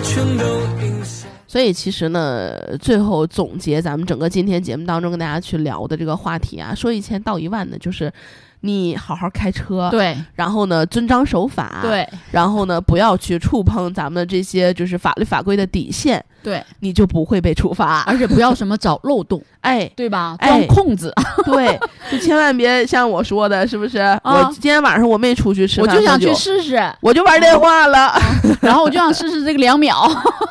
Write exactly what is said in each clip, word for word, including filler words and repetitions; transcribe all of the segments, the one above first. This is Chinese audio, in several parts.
全都影响。 所以其实呢，最后总结咱们整个今天节目当中跟大家去聊的这个话题啊，说一千道一万的，就是你好好开车， 对， 然后呢遵章守法， 对， 然后呢不要去触碰咱们的这些就是法律法规的底线， 对， 你就不会被处罚， 而且不要什么找漏洞， 哎， 对吧？ 哎钻空子， 对，就千万别像我说的，是不是？啊、我今天晚上我没出去吃饭， 我就想去试试， 我就玩电话了，啊、 然后我就想试试这个两秒。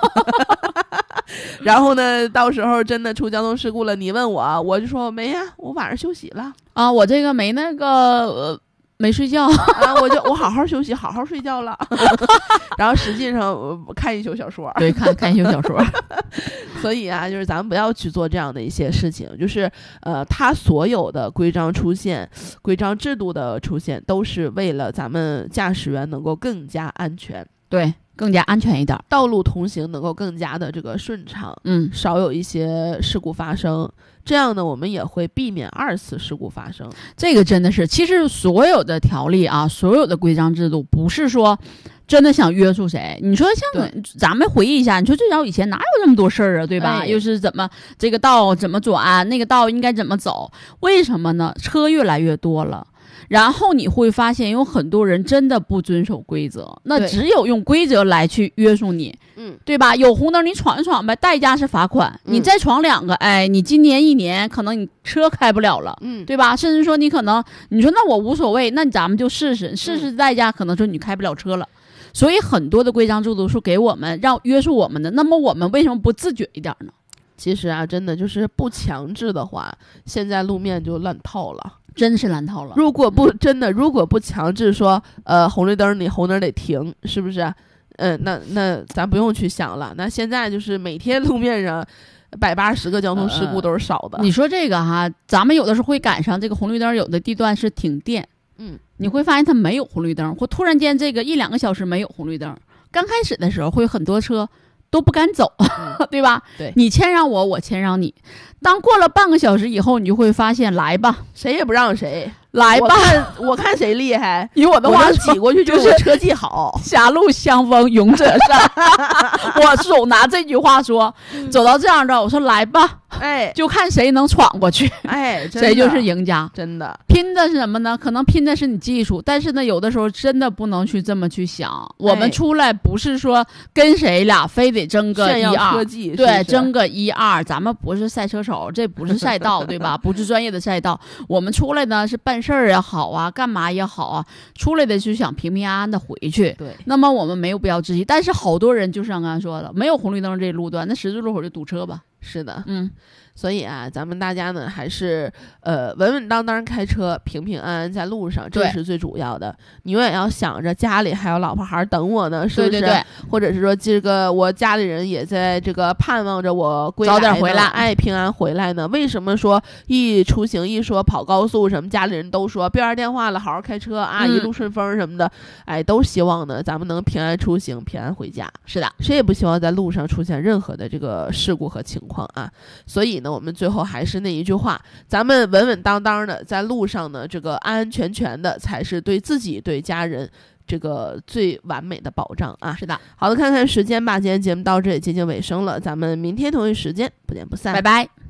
然后呢，到时候真的出交通事故了，你问我，我就说没呀，我晚上休息了啊，我这个没那个呃没睡觉啊，我就我好好休息，好好睡觉了。然后实际上我看一宿小说， 对，看看一宿小说。 所以啊，就是咱们不要去做这样的一些事情，就是呃，它所有的规章出现、规章制度的出现，都是为了咱们驾驶员能够更加安全。 对。更加安全一点， 道路通行能够更加的这个顺畅， 嗯， 少有一些事故发生，这样呢，我们也会避免二次事故发生。 这个真的是，其实所有的条例啊，所有的规章制度，不是说真的想约束谁。你说像咱们回忆一下，你说最早以前哪有这么多事儿啊，对吧？哎、又是怎么这个道怎么转，那个道应该怎么走？为什么呢？车越来越多了。然后你会发现有很多人真的不遵守规则，那只有用规则来去约束你， 嗯， 对吧？有红灯你闯一闯呗，代价是罚款， 嗯、 你再闯两个，哎，你今年一年可能你车开不了了， 嗯， 对吧？甚至说你可能你说那我无所谓，那咱们就试试，试试代价可能说你开不了车了。所以很多的规章制度是给我们让约束我们的，那么我们为什么不自觉一点呢？ 其实啊，真的就是不强制的话，现在路面就乱套了。 真是烂套了。 如果不真的，如果不强制说，呃，红绿灯你红灯得停，是不是？嗯、呃，那那咱不用去想了。那现在就是每天路面上百八十个交通事故都是少的。 呃、你说这个哈，咱们有的时候会赶上这个红绿灯，有的地段是停电， 嗯， 你会发现它没有红绿灯，或突然间这个一两个小时没有红绿灯。刚开始的时候会有很多车都不敢走，嗯、对吧？ 对， 你谦让我，我谦让你。当过了半个小时以后，你就会发现，来吧， 谁也不让谁， 来吧， 我看, 我看谁厉害。 以我的话挤过去就是我车技好， 狭路相逢勇者胜。我总拿这句话说，嗯、走到这样的，我说来吧， 哎， 就看谁能闯过去， 哎， 谁就是赢家。 真的， 拼的是什么呢？可能拼的是你技术，但是呢，有的时候真的不能去这么去想。哎、我们出来不是说跟谁俩非得争个一二， 科技对， 是是争个一二，咱们不是赛车手，这不是赛道，对吧？不是专业的赛道，我们出来呢是办事儿也好啊，干嘛也好啊，出来的就想平平安安的回去。 对， 那么我们没有必要窒息，但是好多人就像刚才说的，没有红绿灯这路段，那十字路口就堵车吧。 是的， 嗯。 所以啊，咱们大家呢还是呃稳稳当当开车，平平安安在路上，这是最主要的。你永远要想着家里还有老婆孩等我呢，是不是？ 对对对。 或者是说这个我家里人也在这个盼望着我归来早点回来， 哎，平安回来呢？为什么说一出行一说跑高速什么，家里人都说别玩电话了，好好开车啊， 嗯、 一路顺风什么的，哎，都希望呢咱们能平安出行，平安回家。 是的， 谁也不希望在路上出现任何的这个事故和情况啊。所以呢，我们最后还是那一句话，咱们稳稳当当的在路上呢，这个安安全全的才是对自己对家人这个最完美的保障啊。 是的， 好的，看看时间吧，今天节目到这里接近尾声了，咱们明天同一时间不见不散， 拜拜。